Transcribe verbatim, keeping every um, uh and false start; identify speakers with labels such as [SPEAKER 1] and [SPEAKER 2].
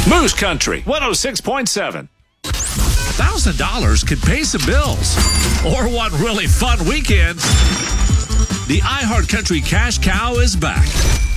[SPEAKER 1] Moose Country one oh six point seven.
[SPEAKER 2] one thousand dollars could pay some bills. Or one really fun weekend. The iHeart Country Cash Cow is back.